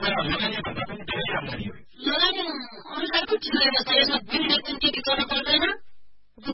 लगानी भन्दा पनि धेरै आम्दानी हो। लगानी अनुसारको ठिक रहेछ। यसमा बिल कुन के गर्न पर्दैन,